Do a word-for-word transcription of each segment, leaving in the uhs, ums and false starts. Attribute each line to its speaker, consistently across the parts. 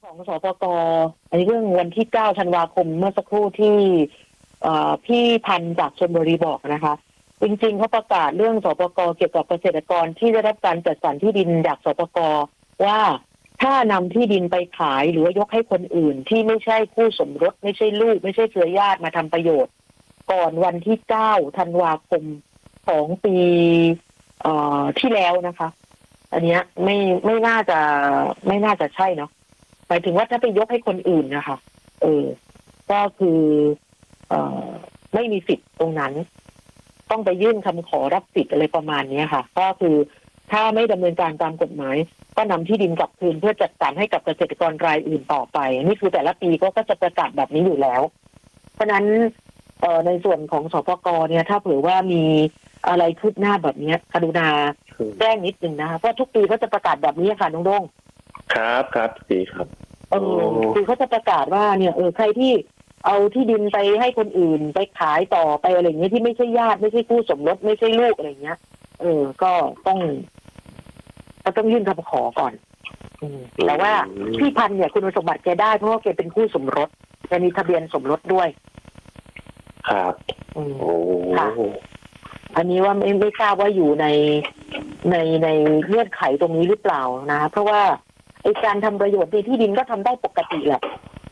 Speaker 1: ของสปก.อันนี้เรื่องวันที่เก้าธันวาคมเมื่อสักครู่ที่พี่พันธุ์จากชลบุรีบอกนะคะจริงๆเขาประกาศเรื่องสปก.เกี่ยวกับเกษตรกรที่ได้รับการจัดสรรที่ดินจากสปก.ว่าถ้านำที่ดินไปขายหรือว่ายกให้คนอื่นที่ไม่ใช่คู่สมรสไม่ใช่ลูกไม่ใช่เครือญาติมาทำประโยชน์ก่อนวันที่เก้าธันวาคมของปีที่แล้วนะคะอันเนี้ยไม่ไม่น่าจะไม่น่าจะใช่เนาะหมายถึงว่าถ้าไปยกให้คนอื่นนะคะเออก็คือเอ่อไม่มีสิทธิ์ตรงนั้นต้องไปยื่นคำขอรับสิทธิ์อะไรประมาณนี้ค่ะก็คือถ้าไม่ดำเนินการตามกฎหมายก็นำที่ดินกลับคืนเพื่อจัดสรรให้กับเกษตรกรรายอื่นต่อไปนี่คือแต่ละปีก็ก็จะประกาศแบบนี้อยู่แล้วเพราะนั้นเอ่อในส่วนของสปก.เนี่ยถ้าเผื่อว่ามีอะไรคืบหน้าแบบนี้กรุณาแจ้งนิดนึงนะคะเพราะทุกปีก็จะประกาศแบบนี้ค่ะน้องโด้ง
Speaker 2: ครับครับดีครับ
Speaker 1: เออคือเขาจะประกาศว่าเนี่ยเออใครที่เอาที่ดินไปให้คนอื่นไปขายต่อไปอะไรเงี้ยที่ไม่ใช่ญาติไม่ใช่คู่สมรสไม่ใช่ลูกอะไรเงี้ยเออก็ต้องก็ต้องยื่นคำขอก่อนแต่ว่าพี่พันธุ์เนี่ยคุณสมบัติแกได้เพราะว่าแกเป็นคู่สมรสแกมีทะเบียนสมรสด้วย
Speaker 2: ครับ
Speaker 1: โอ้ค่ะอันนี้ว่าไม่ไม่ทราบว่าอยู่ในในในเงื่อนไขตรงนี้หรือเปล่านะเพราะว่าไอ้การทำประโยชน์ในที่ดินก็ทำได้ปกติแหละ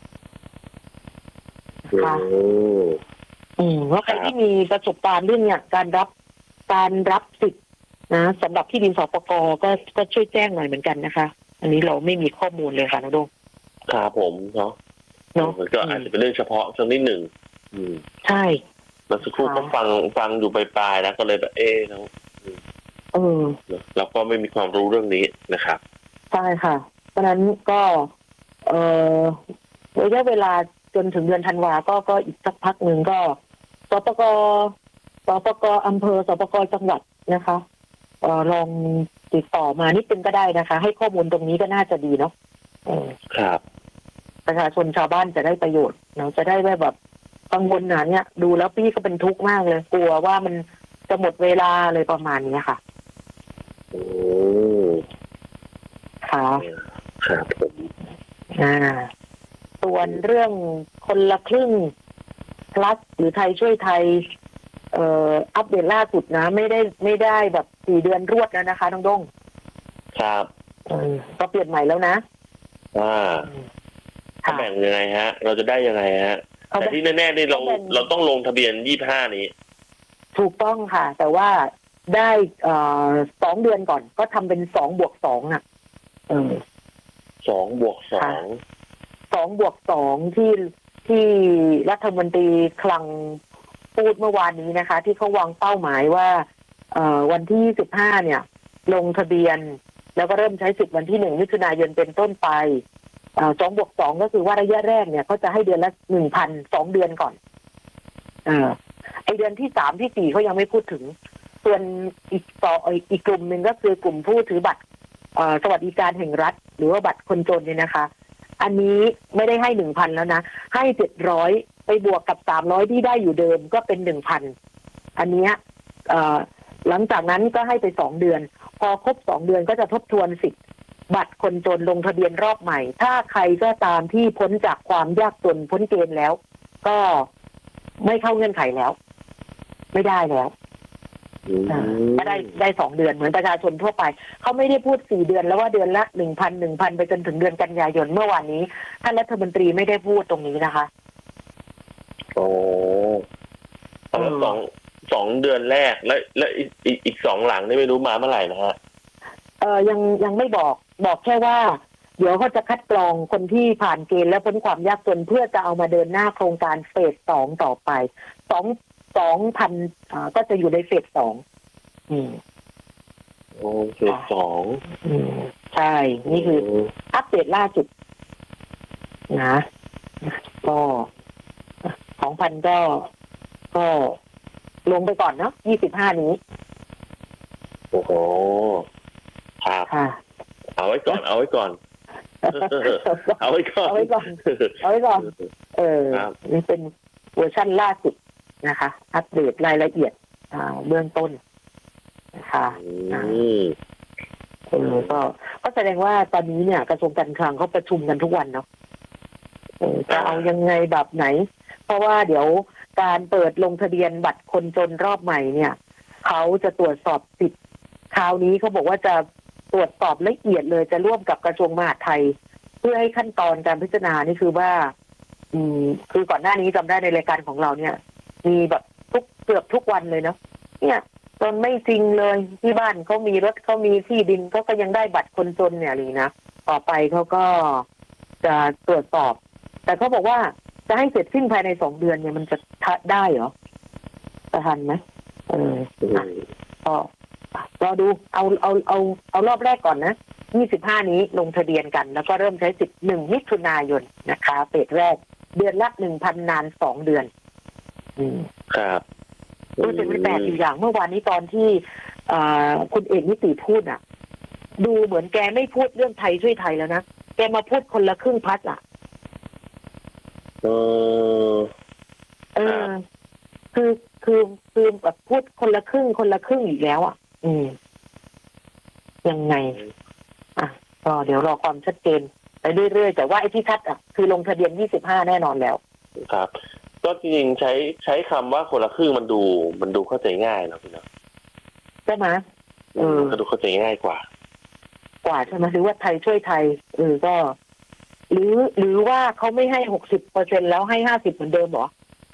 Speaker 1: ค่ะอืมว่าใครที่มีประสบการณ์เรื่องเนี่ยการรับการรับสิทธิ์นะสำหรับที่ดินสปก.ก็ก็ช่วยแจ้งหน่อยเหมือนกันนะคะอันนี้เราไม่มีข้อมูลเลยค่ะน้องโดง
Speaker 2: ครับผมเนาะเนาะก็อาจจะเป็นเรื่องเฉพาะสักนิดหนึ่งอืม
Speaker 1: ใช่
Speaker 2: แล้วสักครู่ก็ฟังฟังอยู่ปลายๆนะก็เลยแบบเอ๊ะแล้ว
Speaker 1: เออ
Speaker 2: เราก็ไม่มีความรู้เรื่องนี้นะครับ
Speaker 1: ใช่ค่ะเพราะนั้นก็เอ่อระยะเวลาจนถึงเดือนธันวาก็ก็อีกสักพักหนึ่งก็สปก.สปก.อำเภอสปก.จังหวัดนะคะเอ่อลองติดต่อมานิดนึงก็ได้นะคะให้ข้อมูลตรงนี้ก็น่าจะดีเนาะ
Speaker 2: ครับ
Speaker 1: ประชาชนชาวบ้านจะได้ประโยชน์เราจะได้ไม่แบบกังวลหนาเนี่ยดูแล้วพี่ก็เป็นทุกข์มากเลยกลัวว่ามันจะหมดเวลาเลยประมาณนี้ค่ะ
Speaker 2: โอ้
Speaker 1: ค่ะ
Speaker 2: ครับผม
Speaker 1: อ่าส่วนเรื่องคนละครึ่งพลัสหรือไทยช่วยไทยเอ่ออัปเดตล่าสุดนะไม่ได้ไม่ได้แบบสี่เดือนรวดแล้วนะคะน้องด้ง
Speaker 2: ครับ
Speaker 1: ก็เปลี่ยนใหม่แล้วนะ
Speaker 2: อ่าเขาแบ่งยังไงฮะเราจะได้ยังไงฮะแต่ที่แน่ๆนี่เราเราต้องลงทะเบียนยี่สิบห้านี้
Speaker 1: ถูกต้องค่ะแต่ว่าได้เอ่อสองเดือนก่อนก็ทำเป็นสองบวกสองอ่ะเออ
Speaker 2: สองบวกสอง
Speaker 1: สองบวกสองที่ที่รัฐมนตรีคลังพูดเมื่อวานนี้นะคะที่เขาวางเป้าหมายว่าเอ่อวันที่ยี่สิบห้าเนี่ยลงทะเบียนแล้วก็เริ่มใช้สิทธิ์วันที่หนึ่งมิถุนายนเป็นต้นไปอ่าสองบวกสองก็คือว่าระยะแรกเนี่ยเขาจะให้เดือนละหนึ่งพันสองเดือนก่อนอ่าไอเดือนที่สามที่สี่เขายังไม่พูดถึงส่วนอีกต่ออีกกลุ่มหนึ่งก็คือกลุ่มผู้ถือบัตรสวัสดิการแห่งรัฐหรือว่าบัตรคนจนเนี่ยนะคะอันนี้ไม่ได้ให้หนึ่งพันแล้วนะให้เจ็ดร้อยไปบวกกับสามร้อยที่ได้อยู่เดิมก็เป็นหนึ่งพันอันนี้หลังจากนั้นก็ให้ไปสองเดือนพอครบสองเดือนก็จะทบทวนสิทธิ์บัตรคนจนลงทะเบียนรอบใหม่ถ้าใครก็ตามที่พ้นจากความยากจนพ้นเกณฑ์แล้วก็ไม่เข้าเงื่อนไขแล้วไม่ได้แล้วก็ได้ได้สองเดือนเหมือนประชาชนทั่วไปเขาไม่ได้พูดสี่เดือนแล้วว่าเดือนละหนึ่งพันหนึ่งพันไปจนถึงเดือนกันยายนเมื่อวานนี้ท่านรัฐมนตรีไม่ได้พูดตรงนี้นะคะ
Speaker 2: โอ้สองสองเดือนแรกแล้วแล้วอีกอีกสองหลังนี่ไม่รู้มาเมื่อไหร่นะฮะ
Speaker 1: เออยังยังไม่บอกบอกแค่ว่าเดี๋ยวเขาจะคัดกรองคนที่ผ่านเกณฑ์และพ้นความยากจนเพื่อจะเอามาเดินหน้าโครงการเฟสสองต่อไปสองสองพันอ่าก็จะอยู่ในเฟสสองอืม
Speaker 2: โอ้เฟสสอง
Speaker 1: อืมใช่นี่คืออัปเดตล่าสุดนะก็สองพันก็ก็ลงไปก่อนเนาะยี่สิบห้านี้
Speaker 2: โอ้โหครับเอาไว้ก่อนเอาไว้ก่อนเอาไว้ก่อน
Speaker 1: เอาไว้ก่อนเอาไว้ก่อนเออนี่เป็นเวอร์ชันล่าสุดนะคะอัปเดตรายละเอียดเบื้องต้นนะคะเออก็ก็แสดงว่าตอนนี้เนี่ยกระทรวงการคลังเขาประชุมกันทุกวันเนาะเออจะเอายังไงแบบไหนเพราะว่าเดี๋ยวการเปิดลงทะเบียนบัตรคนจนรอบใหม่เนี่ยเขาจะตรวจสอบสิทธิ์คราวนี้เขาบอกว่าจะตรวจสอบละเอียดเลยจะร่วมกับกระทรวงมหาดไทยเพื่อให้ขั้นตอนการพิจารณานี่คือว่าอืมคือก่อนหน้านี้จำได้ในรายการของเราเนี่ยมีแบบทุกเกือบทุกวันเลยเนาะเนี่ยจนไม่จริงเลยที่บ้านเขามีรถเขามีที่ดินเขาก็ยังได้บัตรคนจนเนี่ยนี่นะต่อไปเขาก็จะตรวจสอบแต่เขาบอกว่าจะให้เสร็จสิ้นภายในสองเดือนเนี่ยมันจะได้เหรอจะทันไหมเออก็รอดูเอาเอาเอาเอารอบแรกก่อนนะยี่สิบห้านี้ลงทะเบียนกันแล้วก็เริ่มใช้สิทธิ์หนึ่งมิถุนายนนะคะเฟสแรกเดือนละหนึ่งพันนานสองเดือนอืม
Speaker 2: ครับ
Speaker 1: รู้สึกไม่แปลกอยู่อย่างเมื่อวานนี้ตอนที่คุณเอกนิติพูดอ่ะดูเหมือนแกไม่พูดเรื่องไทยช่วยไทยแล้วนะแกมาพูดคนละครึ่งพัดอ่ะ
Speaker 2: เออ
Speaker 1: เออคือคือคือแบบพูดคนละครึ่งคนละครึ่งอีกแล้วอ่ะอืมยังไงอ่ะก็เดี๋ยวรอความชัดเจนไปเรื่อยๆแต่ว่าไอ้ที่ชัดอ่ะคือลงทะเบียนยี่สิบห้าแน่นอนแล้ว
Speaker 2: ครับก็จริงๆใช้ใช้คำว่าคนละครึ่งมันดูมันดูเข้าใจง่ายนะพี่นะ
Speaker 1: ใช่ไหมเออ
Speaker 2: ก็ดูเข้าใจง่ายกว่าก
Speaker 1: ว่าใช่ไหมหรือว่าไทยช่วยไทยเออก็หรือหรือว่าเขาไม่ให้หกสิบเปอร์เซ็นแล้วให้ห้าสิบเหมือนเดิมหรอ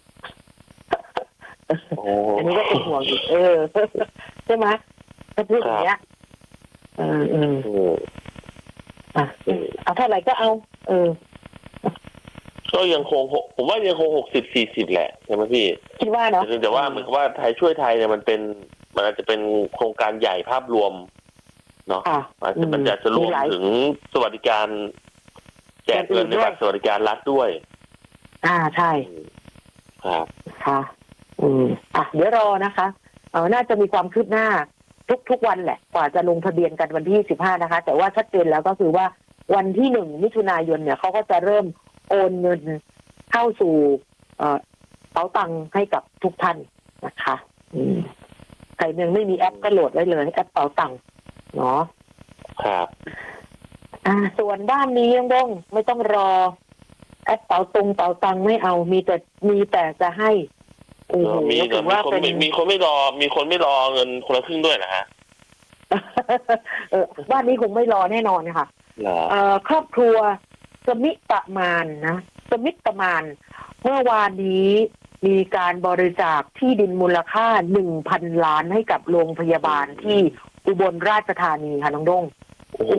Speaker 1: อันนี้ก็เป็นห่วงอีกเออใช่ไหมถ้าพูดอย่างเงี้ยเออเอออ่ะเอาเท่าไหร่ก็เอาเออ
Speaker 2: ก็ยังคงผมว่ายังคงหกสิบสี่สิบแหละใช่ไหมพี่
Speaker 1: คิดว่าเนาะ
Speaker 2: แต่ว่าเหมือนกับว่าไทยช่วยไทยเนี่ยมันเป็นมันอาจจะเป็นโครงการใหญ่ภาพรวมเนาะอาจจะมันจะรวมถึงสวัสดิการแจกเงินในบัตรสวัสดิการรัฐด้วย
Speaker 1: อ่าใช่
Speaker 2: ครับ
Speaker 1: ค่ะอืมอ่ะเดี๋ยวรอนะคะเออน่าจะมีความคืบหน้าทุกทุกวันแหละกว่าจะลงทะเบียนกันวันที่สิบห้านะคะแต่ว่าชัดเจนแล้วก็คือว่าวันที่หนึ่งมิถุนายนเนี่ยเขาก็จะเริ่มโอนเงินเข้าสู่เอ่อเป๋าตังค์ให้กับทุกท่านนะคะอืมใครยังไม่มีแอปก็โหลดไว้เลยแอปเป๋าตังค์เนาะ
Speaker 2: ครับ
Speaker 1: อ่าส่วนด้านนี้ยังต้องไม่ต้องรอแอปเป๋าตรงเป๋าตังค์ไม่เอามีแต่มีแต่จะให้
Speaker 2: โอ้โหมีแต่มีคนมีคนไม่รอมีคนไม่รอเงินคนละครึ่งด้วยนะฮะ
Speaker 1: เออบ้านนี้คงไม่รอแน่นอนค่ะเอ่อครอบครัวสมิตประมาณนะสมิตประมาณเมื่อวานนี้มีการบริจาคที่ดินมูลค่า หนึ่งพัน ล้านให้กับโรงพยาบาลที่อุบลราชธานีค่ะน้องด้ง
Speaker 2: โอ้โห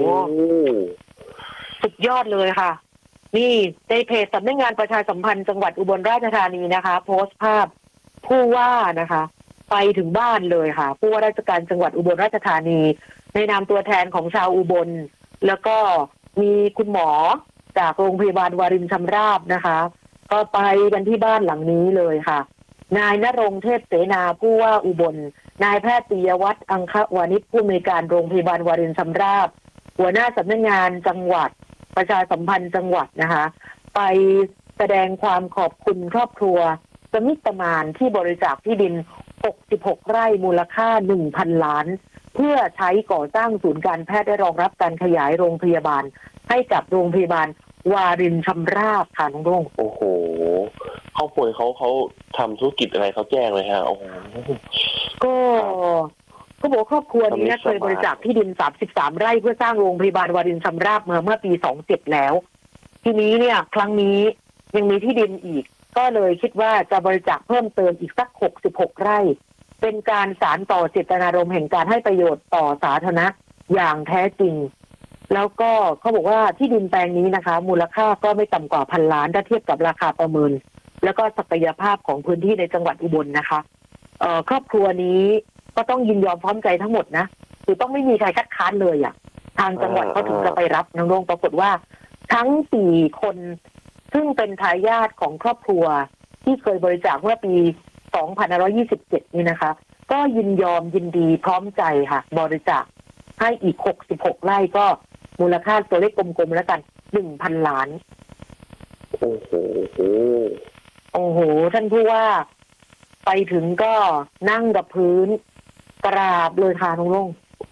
Speaker 1: สุดยอดเลยค่ะนี่ในเพจสำนักงานประชาสัมพันธ์จังหวัดอุบลราชธานีนะคะโพสต์ภาพผู้ว่านะคะไปถึงบ้านเลยค่ะผู้ว่าราชการจังหวัดอุบลราชธานีในนามตัวแทนของชาวอุบลแล้วก็มีคุณหมอจากโรงพยาบาลวารินชำราบนะคะก็ไปกันที่บ้านหลังนี้เลยค่ะนายณรงค์เทพเสนาผู้ว่าอุบลนายแพทย์ปิยวัฒน์อังควานิชผู้อำนวยการโรงพยาบาลวารินชำราบหัวหน้าสำนักงานจังหวัดประชาสัมพันธ์จังหวัดนะคะไปแสดงความขอบคุณครอบครัวสมิตประมาณที่บริจาคที่ดินหกสิบหกไร่มูลค่า หนึ่งพัน ล้านเพื่อใช้ก่อสร้างศูนย์การแพทย์ได้รองรับการขยายโรงพยาบาลให้กับโรงพยาบาลวารินชำราบค่ะน้องรุ่ง
Speaker 2: โอ้โหเขาป่วยเขาเขาทำธุรกิจอะไรเขาแจ้งเลยฮะโอ้โห
Speaker 1: ก็เขาบอกครอบครัวนี้เคยบริจาคที่ดินสามสิบสามไร่เพื่อสร้างโรงพยาบาลวารินชำราบเมื่อเมื่อปีสองพันเจ็ดแล้วทีนี้เนี่ยครั้งนี้ยังมีที่ดินอีกก็เลยคิดว่าจะบริจาคเพิ่มเติมอีกสักหกสิบหกไร่เป็นการสานต่อเจตนารมณ์แห่งการให้ประโยชน์ต่อสาธารณะอย่างแท้จริงแล้วก็เขาบอกว่าที่ดินแปลงนี้นะคะมูลค่าก็ไม่ต่ำกว่าพันล้านถ้าเทียบกับราคาประเมินแล้วก็ศักยภาพของพื้นที่ในจังหวัดอุบลนะคะเอ่อครอบครัวนี้ก็ต้องยินยอมพร้อมใจทั้งหมดนะคือต้องไม่มีใครคัดค้านเลยอ่ะทางจังหวัดเขาถึงจะไปรับน้องโรงปรากฏว่าทั้งสี่คนซึ่งเป็นทายาทของครอบครัวที่เคยบริจาคเมื่อปีสองพันห้าร้อยยี่สิบเจ็ดนี่นะคะก็ยินยอมยินดีพร้อมใจค่ะบริจาคให้อีกหกสิบหกไร่ก็มูลค่าตัวเลขกลมๆแล้วกัน หนึ่งพัน ล้าน
Speaker 2: โอ้โห
Speaker 1: โอ้โหท่านผู้ว่าไปถึงก็นั่งกับพื้นกราบเลยค่ะน้องลุง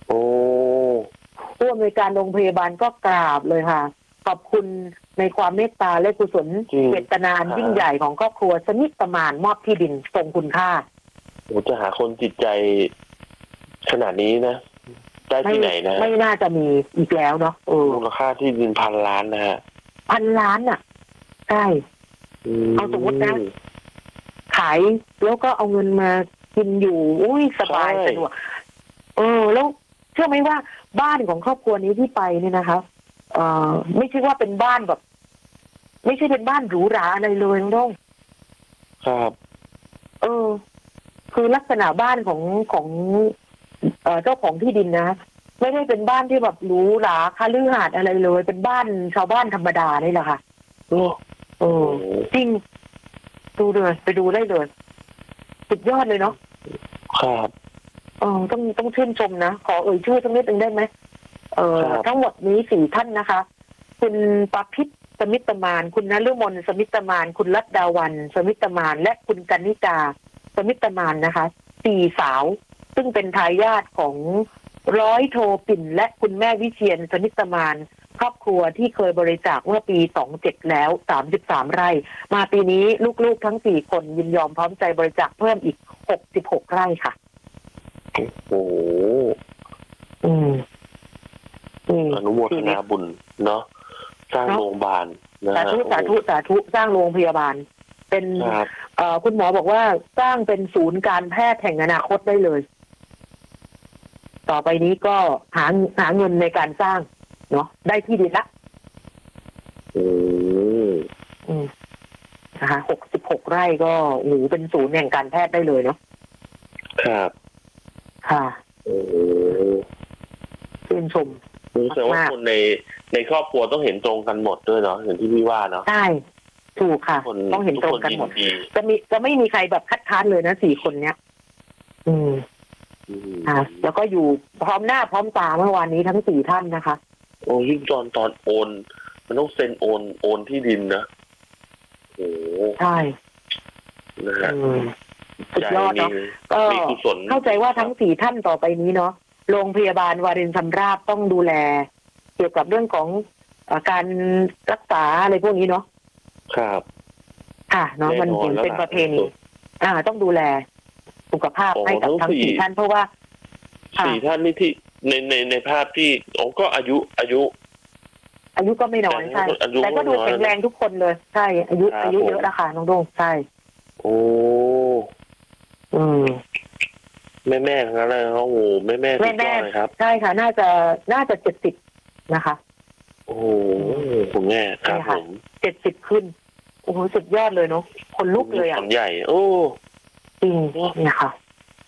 Speaker 2: โอ้
Speaker 1: ผู้อำนวยการโรงพยาบาลก็กราบเลยค่ะขอบคุณในความเมตตาและกุศลเจตนายิ่งใหญ่ของครอบครัวสมิตประมาณมอบที่ดินทรงคุณค่า
Speaker 2: โอ้จะหาคนจิตใจขนาดนี้นะได้ที่ไหนนะ
Speaker 1: ไม่น่าจะมีอีกแล้วเนาะ
Speaker 2: มูลค่าที่ดินพันล้านนะฮะ
Speaker 1: พันล้านอ่ะใช่เอาสมมตินะขายแล้วก็เอาเงินมากินอยู่อุ้ยสบายสะดวกเออแล้วเชื่อไหมว่าบ้านของครอบครัวนี้ที่ไปเนี่ยนะคะเอ่อไม่ใช่ว่าเป็นบ้านแบบ ไม่ใช่เป็นบ้านหรูหราอะไรเลยน้อง
Speaker 2: ครับ
Speaker 1: เออคือลักษณะบ้านของของเอ่อเจ้าของที่ดินนะไม่ได้เป็นบ้านที่แบบหรูหราคฤหาสน์อะไรเลยเป็นบ้านชาวบ้านธรรมดานี่แหละค่ะโอ้โอ้จริงดูเลยไปดูได้เลยสุดยอดเลยเนาะ
Speaker 2: ครับ
Speaker 1: เออต้องต้องชื่นชมนะขอเอ่ยชื่อสักนิดนึงได้ไหมเออทั้งหมดนี้สี่ท่านนะคะคุณประพิษสมิตมานคุณนฤมลสมิตมานคุณรัตดาวันสมิตมานและคุณกนิกาสมิตมานนะคะสี่สาวซึ่งเป็นทายาทของร้อยโทปิ่นและคุณแม่วิเชียรสมิตมานครอบครัวที่เคยบริจาคเมื่อปีสองเจ็ดแล้วสามสิบสามไร่มาปีนี้ลูกๆทั้งสี่คนยินยอมพร้อมใจบริจาคเพิ่มอีกหกสิบหกไร่ค่ะ
Speaker 2: โอ้โห
Speaker 1: อืม
Speaker 2: อนุโมทนาบุญเนาะสร้างโรงพยาบาล
Speaker 1: สาธุสาธุสาธุสร้างโรงพยาบาลเป็นเอ่อคุณหมอบอกว่าสร้างเป็นศูนย์การแพทย์แห่งอนาคตได้เลยต่อไปนี้ก็หาหาเงินในการสร้างเนาะได้ที่ดินละ
Speaker 2: อืม
Speaker 1: อืมนะคะหกสิบหกไร่ก็หรือเป็นศูนย์แห่งการแพทย์ได้เลยเนาะ
Speaker 2: ครับ
Speaker 1: ค่ะ
Speaker 2: โอ้
Speaker 1: ชื่นชม
Speaker 2: รู้สึกว่าคนในในครอบครัวต้องเห็นตรงกันหมดด้วยเนาะอย่างที่พี่ว่าเนาะ
Speaker 1: ใช่ถูกค่ะต้องเห็นตรงกันหมดจะมีจะไม่มีใครแบบคัดค้านเลยนะสี่คนเนี้ยอืมอ่าแล้วก็อยู่พร้อมหน้าพร้อมตาเมื่อวานนี้ทั้งสี่ท่านนะคะ
Speaker 2: โอ้ยิ่งตอนตอนโอนมันต้องเซ็นโอนโอนที่ดินนะโอ้
Speaker 1: ใช่
Speaker 2: นะฮะ
Speaker 1: สุดยอดเนาะก็เข้าใจว่าทั้งสี่ท่านต่อไปนี้เนาะโรงพยาบาลวารินชำราบต้องดูแลเกี่ยวกับเรื่องของการรักษาอะไรพวกนี้เนาะ
Speaker 2: ครับ
Speaker 1: ค่ะเนาะมันเป็นประเพณีอ่าต้องดูแลสุขภาพให้กับทั้งสี่ท่านเพราะว่า
Speaker 2: สี่ท่านนี่ที่ในในในภาพที่โอ้ก็อายุอายุ
Speaker 1: อายุก็ไม่น้อยใช่แต่ก็ดูแข็งแรงทุกคนเลยใช่อายุอายุเยอะแล้วค่ะน้องโด่งใช่
Speaker 2: โอ้
Speaker 1: อืม
Speaker 2: แม่แม่ทั้งนั้นเลยโอ้โหแม่แม่
Speaker 1: แม่แม่ครับใช่ค่ะน่าจะน่าจะเจ็ดสิบนะคะ
Speaker 2: โอ้โหคุณแม่ครับผม
Speaker 1: เจ็ดสิบขึ้นโอ้โหสุดยอดเลยเนาะคนลุกเลยอ่ะ
Speaker 2: คนใหญ่โอ้
Speaker 1: จริงเนี่ยค่ะ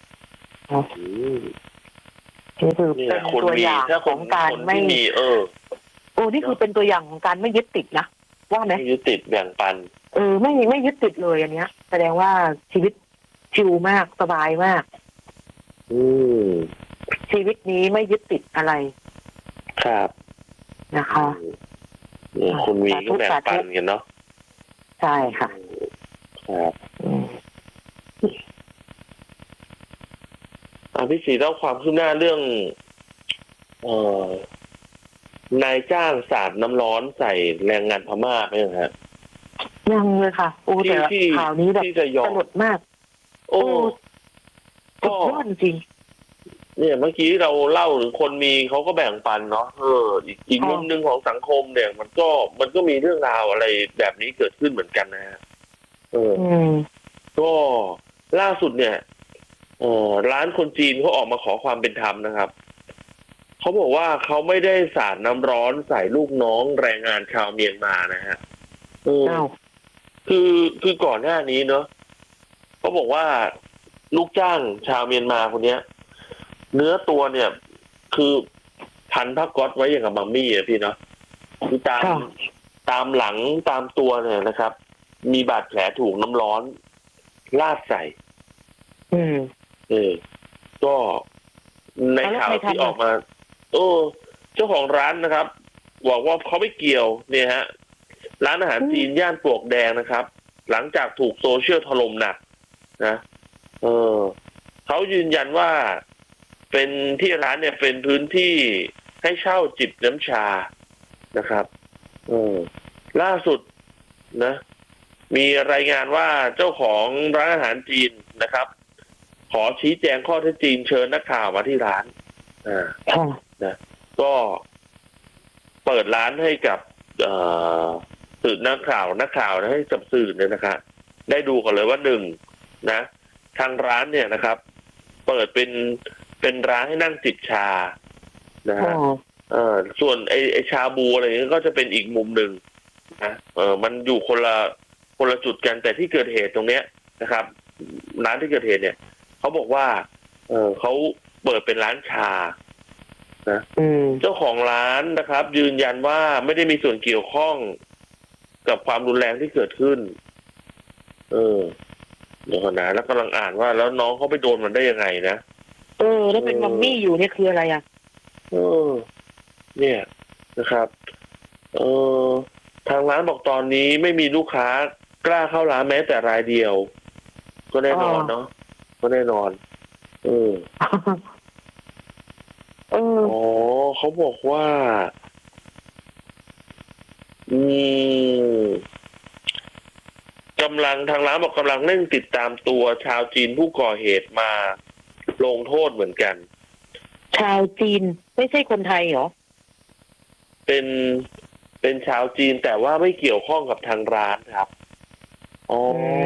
Speaker 1: นี่คือเป็นตัวอย่างของการไม่
Speaker 2: มีเออ
Speaker 1: โอ้นี่คือเป็นตัวอย่างของการไม่ยึดติดนะว่าไหม
Speaker 2: ไม่ยึดติดแบ่งปัน
Speaker 1: เออไม่ไม่ยึดติดเลยอันเนี้ยแสดงว่าชีวิตชิลมากสบายมาก
Speaker 2: อืม
Speaker 1: ชีวิตนี้ไม่ยึดติดอะไร
Speaker 2: ครับ
Speaker 1: นะคะ
Speaker 2: เนี่ยคนมีก็แบ่งปันกันเนาะ
Speaker 1: ใช่ค่ะ
Speaker 2: ครับอ่าพี่ศรีเล่าความคืบหน้าเรื่องเอ่อนายจ้างสาดน้ำร้อนใส่แรงงานพม่าไหมครับ
Speaker 1: ยังเลยค่ะโอ้แต่ข่าวนี้แบบสลดมาก
Speaker 2: โอ้
Speaker 1: ก็จริง
Speaker 2: เนี่ยเมื่อกี้เราเล่าถึงคนมีเขาก็แบ่งปันเนาะเอออีกอีกมุมหนึ่งของสังคมเนี่ยมันก็มันก็มีเรื่องราวอะไรแบบนี้เกิดขึ้นเหมือนกันนะฮะเออก็ล่าสุดเนี่ยเออร้านคนจีนเขาออกมาขอความเป็นธรรมนะครับเขาบอกว่าเขาไม่ได้สาดน้ำร้อนใส่ลูกน้องแรงงานชาวเมียนมานะฮะเออคือคือก่อนหน้านี้เนาะเขาบอกว่าลูกจ้างชาวเมียนมาคนเนี้ยเนื้อตัวเนี่ยคือพันผ้าก๊อซไว้อย่างกับมัมมี่อะพี่เนาะคือตามตามหลังตามตัวเนี่ยนะครับมีบาดแผลถูกน้ำร้อนลาดใส่
Speaker 1: อืม
Speaker 2: เออก็ในข่าวที่ออกมาโอ้เจ้าของร้านนะครับบอกว่าเขาไม่เกี่ยวเนี่ยฮะร้านอาหารจีนย่านปลวกแดงนะครับหลังจากถูกโซเชียลถล่มหนักนะเออเขายืนยันว่าเป็นที่ร้านเนี่ยเป็นพื้นที่ให้เช่าจิบน้ำชานะครับเออล่าสุดนะมีรายงานว่าเจ้าของร้านอาหารจีนนะครับ ขอชี้แจงข้อเท็จจริงเชิญนักข่าวมาที่ร้านอ่านะก็เปิดร้านให้กับสื่อนักข่าวนักข่าวนะให้กับสื่อเนี่ยนะครับได้ดูกันเลยว่าหนึ่งนะทางร้านเนี่ยนะครับ เปิดเป็นเป็นร้านให้นั่งจิบชานะฮะเออส่วนไอไอชาบูอะไรนี้ก็จะเป็นอีกมุมหนึ่งนะเออมันอยู่คนละคนละจุดกันแต่ที่เกิดเหตุตรงเนี้ยนะครับร้านที่เกิดเหตุเนี่ยเขาบอกว่าเออเขาเปิดเป็นร้านชานะเจ้าของร้านนะครับยืนยันว่าไม่ได้มีส่วนเกี่ยวข้องกับความรุนแรงที่เกิดขึ้นเออเดี๋ยวก่อนนะแล้วกำลังอ่านว่าแล้วน้องเขาไปโดนมันได้ยังไงนะ
Speaker 1: เออแล้วเป็นมัมมี่อยู่เนี่ยคืออะไรอ่ะ
Speaker 2: เออเนี่ยนะครับเออทางร้านบอกตอนนี้ไม่มีลูกค้ากล้าเข้าร้านแม้แต่รายเดียวก็แน่นอนเนาะก็แน่นอนเออ
Speaker 1: เออ
Speaker 2: อ๋อเขาบอกว่าอืมกำลังทางร้านบอกกำลังเร่งติดตามตัวชาวจีนผู้ก่อเหตุมาลงโทษเหมือนกัน
Speaker 1: ชาวจีนไม่ใช่คนไทยเหรอ
Speaker 2: เป็นเป็นชาวจีนแต่ว่าไม่เกี่ยวข้องกับทางร้านครับอ๋อ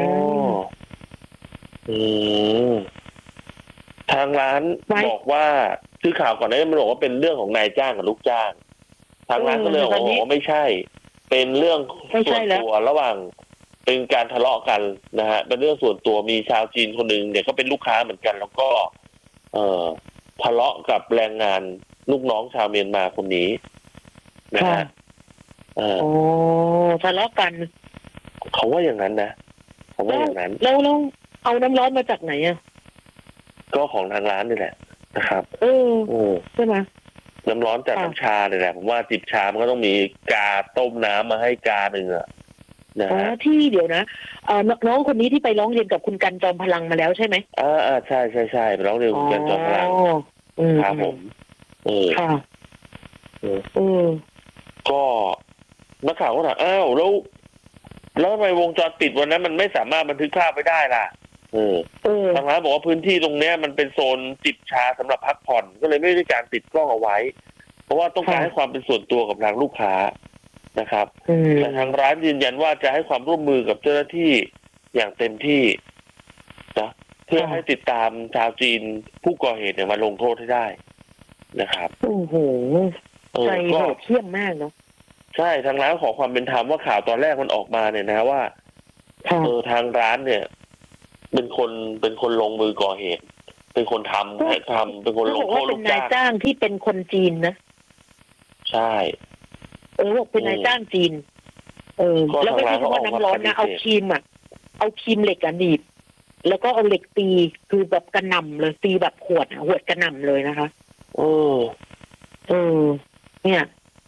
Speaker 2: อืมทางร้านบอกว่าคือข่าวก่อนหน้านี้มันบอกว่าเป็นเรื่องของนายจ้างกับลูกจ้างทางร้านก็เลยบอกว่าไม่ใช่เป็นเรื่องส่วนตัวระหว่างเป็นการทะเลาะกันนะฮะเป็นเรื่องส่วนตัวมีชาวจีนคนหนึ่งเนี่ยก็เป็นลูกค้าเหมือนกันแล้วก็เอ่อทะเลาะกับแรงงานลูกน้องชาวเมียนมาคนนี้นะฮะ
Speaker 1: โอ้ทะเลาะกัน
Speaker 2: เขาว่าอย่างนั้นนะเขาว่าอย่างนั้น
Speaker 1: แล้วแล้วเอาน้ำร้อนมาจากไหนอ่ะ
Speaker 2: ก็ของทางร้านนี่แหละนะครับ
Speaker 1: เออใช่ไหม
Speaker 2: น้ำร้อนจากน้ำชาเนี่ยแหละผมว่าจิบชามันก็ต้องมีกาต้มน้ำมาให้กาหนึ่งอะนะ
Speaker 1: ฮะที่เดี๋ยวนะเอ่อน้องคนนี้ที่ไปร้องเรียนกับคุณกันจอมพลังมาแล้วใช่ไหม
Speaker 2: อ่าอ่าใช่ใช่ใช่ไปร้องเรียนคุณกันจอมพลังครับผมเออ
Speaker 1: ค่ะเออ
Speaker 2: ก็นักข่าวก็ถามอ้าวแล้วแล้วทำไมวงจรปิดวันนั้นมันไม่สามารถบันทึกภาพไว้ได้ล่ะเออทางร้านบอกว่าพื้นที่ตรงเนี้ยมันเป็นโซนจิบชาสำหรับพักผ่อนก็เลยไม่ได้การติดกล้องเอาไว้เพราะว่าต้องการให้ความเป็นส่วนตัวกับทางลูกค้านะครับแต่ทางร้านยืนยันว่าจะให้ความร่วมมือกับเจ้าหน้าที่อย่างเต็มที่นะเพื่อให้ติดตามชาวจีนผู้ก่อเหตุเนี่ยมาลงโทษให้ได้นะครับ
Speaker 1: โอ้โหใจโหดเหี้ยมมากเนาะ
Speaker 2: ใช่ทางร้านขอความเป็นธรรมว่าข่าวตอนแรกมันออกมาเนี่ยนะว่าเออทางร้านเนี่ยเป็นคนเป็นคนลงมือก่อเหตุเป็นคนทำให้ทำเป็นคนลงโทษลูกจ้าง
Speaker 1: เป็นนายจ้างที่เป็นคนจีนนะ
Speaker 2: ใช่
Speaker 1: เออบอกเป็นนายจ้างจีนเออแล้วไม่ใช่ว่าน้ำร้อนนะเอาครีมอ่ะเอาครีมเหล็กอ่ะหนีบแล้วก็เอาเหล็กตีคือแบบกระหน่ำเลยตีแบบขวดขวดกระหน่ำเลยนะคะ
Speaker 2: เออ
Speaker 1: เออเนี่ย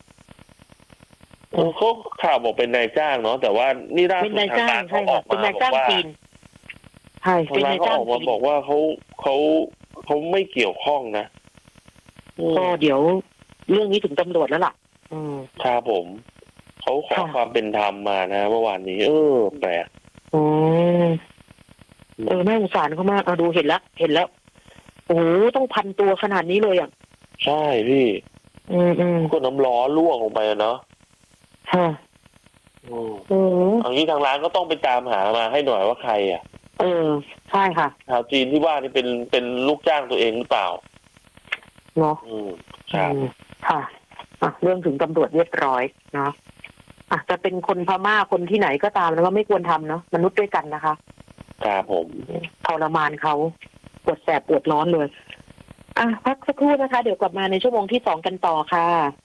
Speaker 2: เขาข่าวบอกเป็นนายจ้างเนาะแต่ว่านี่ล่าสุดทางการเขาออกมาบอกว่า
Speaker 1: ใช่เป็นนายจ้าง
Speaker 2: ออกมาบอกว่าเขาเขาเขาไม่เกี่ยวข้องนะ
Speaker 1: ก็เดี๋ยวเรื่องนี้ถึงตำรวจแล้วล่ะ
Speaker 2: ครับผมเขาขอความเป็นธรรมมานะเมื่อวานนี้เออแปลก
Speaker 1: อ๋อเออน่าสงสารเขามากเอาดูเห็นแล้วเห็นแล้วโอ้ต้องพันตัวขนาดนี้เลยอ่ะ
Speaker 2: ใช่พี่
Speaker 1: อืมอืม
Speaker 2: ก็น้ำร้อนล่วงลงไปเนาะ
Speaker 1: ค่ะ
Speaker 2: เอออันนี้ทางร้านก็ต้องไปตามหามาให้หน่อยว่าใครอ่ะ
Speaker 1: เออใช่ค่ะ
Speaker 2: ชาวจีนที่ว่านี่เป็นเป็นลูกจ้างตัวเองหรือเปล่า
Speaker 1: เนาะ
Speaker 2: อืมครับ
Speaker 1: ค่ะอ่ะเรื่องถึงตำรวจเรียบร้อยเนาะอ่ะจะเป็นคนพม่าคนที่ไหนก็ตามแล้วก็ไม่ควรทำเนาะมนุษย์ด้วยกันนะคะ
Speaker 2: ครับผม
Speaker 1: ทรมานเขาปวดแสบปวดร้อนเลยอ่ะพักสักครู่นะคะเดี๋ยวกลับมาในชั่วโมงที่สองกันต่อค่ะ